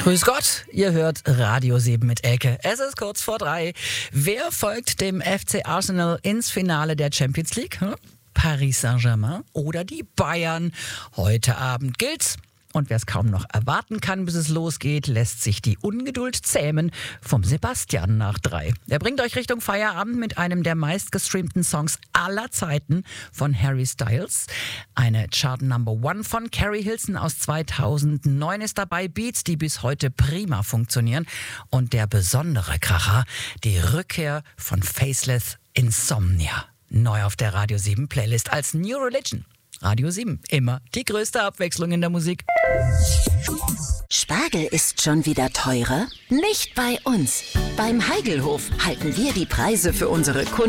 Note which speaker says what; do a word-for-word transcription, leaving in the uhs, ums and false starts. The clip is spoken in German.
Speaker 1: Grüß Gott, ihr hört Radio sieben mit Elke. Es ist kurz vor drei. Wer folgt dem F C Arsenal ins Finale der Champions League? Hm? Paris Saint-Germain oder die Bayern? Heute Abend gilt's. Und wer es kaum noch erwarten kann, bis es losgeht, lässt sich die Ungeduld zähmen vom Sebastian nach drei. Er bringt euch Richtung Feierabend mit einem der meistgestreamten Songs aller Zeiten von Harry Styles. Eine Chart Number One von Carrie Hilson aus zweitausendneun ist dabei. Beats, die bis heute prima funktionieren. Und der besondere Kracher, die Rückkehr von Faceless Insomnia. Neu auf der Radio sieben Playlist als New Religion. Radio sieben, immer die größte Abwechslung in der Musik.
Speaker 2: Spargel ist schon wieder teurer? Nicht bei uns. Beim Heigelhof halten wir die Preise für unsere Kunden